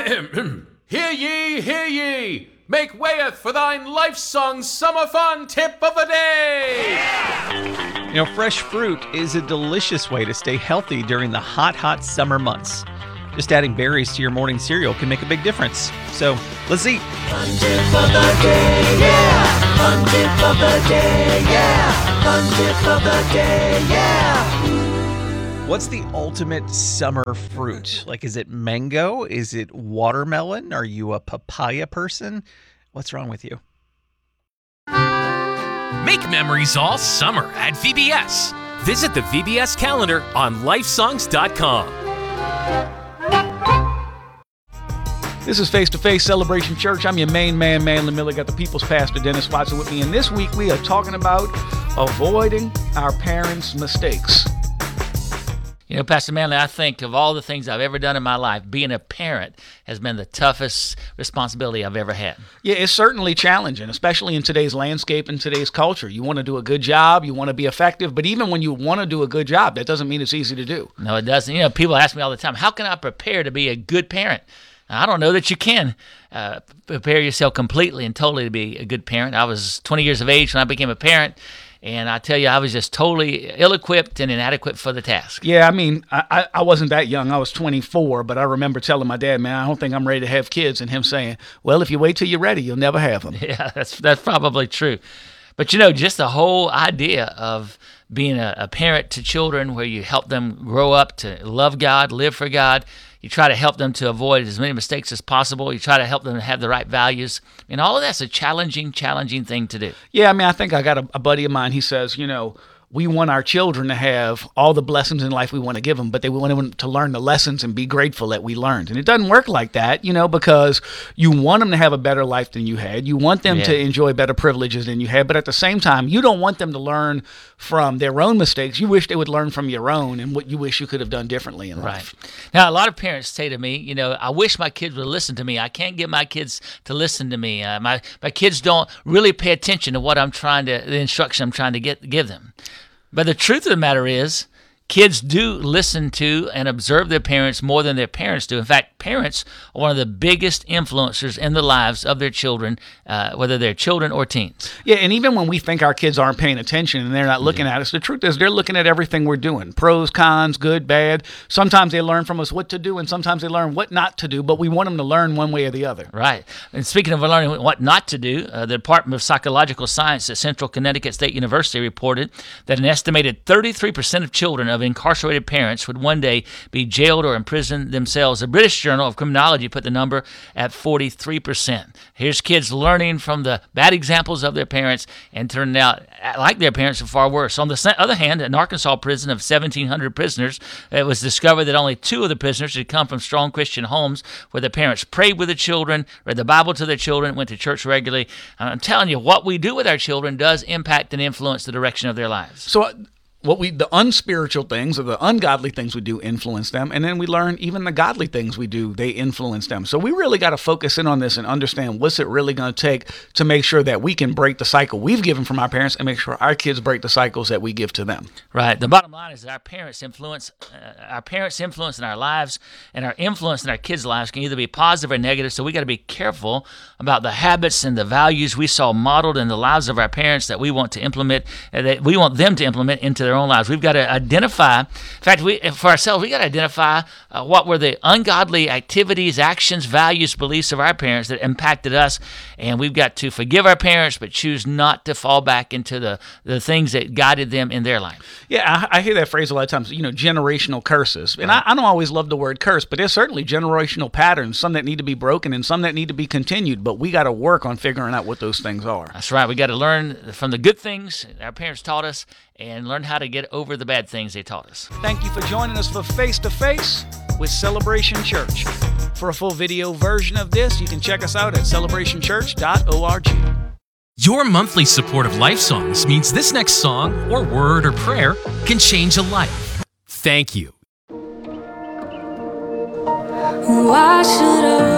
Hear ye, hear ye! Make wayeth for thine life song summer fun tip of the day! Fresh fruit is a delicious way to stay healthy during the hot summer months. Just adding berries to your morning cereal can make a big difference. So, let's eat. Fun tip of the day, yeah! Fun tip of the day, yeah! Fun tip of the day, yeah! What's the ultimate summer fruit? Like, is it mango? Is it watermelon? Are you a papaya person? What's wrong with you? Make memories all summer at VBS. Visit the VBS calendar on lifesongs.com. This is Face to Face Celebration Church. I'm your main man, Manly Miller. Got the People's Pastor, Dennis Watson, with me. And this week we are talking about avoiding our parents' mistakes. Pastor Manley, I think of all the things I've ever done in my life, being a parent has been the toughest responsibility I've ever had. Yeah, it's certainly challenging, especially in today's landscape and today's culture. You want to do a good job, you want to be effective, but even when you want to do a good job, that doesn't mean it's easy to do. No, it doesn't. People ask me all the time, how can I prepare to be a good parent? I don't know that you can prepare yourself completely and totally to be a good parent. I was 20 years of age when I became a parent, and I tell you, I was just totally ill-equipped and inadequate for the task. Yeah, I wasn't that young. I was 24, but I remember telling my dad, man, I don't think I'm ready to have kids, and him saying, well, if you wait till you're ready, you'll never have them. Yeah, that's probably true. But, just the whole idea of being a parent to children where you help them grow up to love God, live for God, you try to help them to avoid as many mistakes as possible. You try to help them to have the right values. And all of that's a challenging thing to do. Yeah, I think I got a buddy of mine. He says, we want our children to have all the blessings in life we want to give them, but they want them to learn the lessons and be grateful that we learned. And it doesn't work like that, because you want them to have a better life than you had. You want them to enjoy better privileges than you had. But at the same time, you don't want them to learn from their own mistakes. You wish they would learn from your own and what you wish you could have done differently in life. Now, a lot of parents say to me, I wish my kids would listen to me. I can't get my kids to listen to me. My kids don't really pay attention to the instruction I'm trying to give them. But the truth of the matter is, kids do listen to and observe their parents more than their parents do. In fact, parents are one of the biggest influencers in the lives of their children, whether they're children or teens. Yeah, and even when we think our kids aren't paying attention and they're not looking at us, the truth is they're looking at everything we're doing. Pros, cons, good, bad. Sometimes they learn from us what to do, and sometimes they learn what not to do, but we want them to learn one way or the other. Right. And speaking of learning what not to do, the Department of Psychological Science at Central Connecticut State University reported that an estimated 33% of children of incarcerated parents would one day be jailed or imprisoned themselves. The British Journal of Criminology put the number at 43%. Here's kids learning from the bad examples of their parents and turning out like their parents are far worse. On the other hand, an Arkansas prison of 1,700 prisoners, it was discovered that only 2 of the prisoners had come from strong Christian homes where the parents prayed with the children, read the Bible to their children, went to church regularly. I'm telling you, what we do with our children does impact and influence the direction of their lives. So the unspiritual things or the ungodly things we do influence them, and then we learn even the godly things we do, they influence them. So we really got to focus in on this and understand what's it really going to take to make sure that we can break the cycle we've given from our parents and make sure our kids break the cycles that we give to them. Right. The bottom line is that our parents influence in our lives, and our influence in our kids' lives can either be positive or negative. So we got to be careful about the habits and the values we saw modeled in the lives of our parents that we want to implement, that we want them to implement into their own lives. We've got to identify, in fact, for ourselves, we got to identify what were the ungodly activities, actions, values, beliefs of our parents that impacted us, and we've got to forgive our parents, but choose not to fall back into the things that guided them in their life. Yeah, I hear that phrase a lot of times, generational curses. And I don't always love the word curse, but there's certainly generational patterns, some that need to be broken and some that need to be continued, but we got to work on figuring out what those things are. That's right. We got to learn from the good things our parents taught us and learn how to get over the bad things they taught us. Thank you for joining us for Face to Face with Celebration Church. For a full video version of this, you can check us out at celebrationchurch.org. Your monthly support of Life Songs means this next song or word or prayer can change a life. Thank you. Why should I